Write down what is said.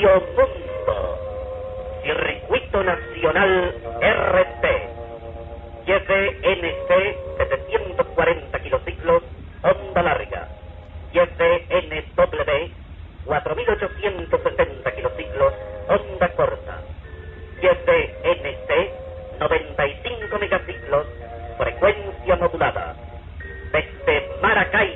Mundo, Circuito Nacional RT, YFNC 740 kilociclos, onda larga, YFNW 4870 kilociclos, onda corta, YFNC 95 megaciclos, frecuencia modulada, desde Maracay,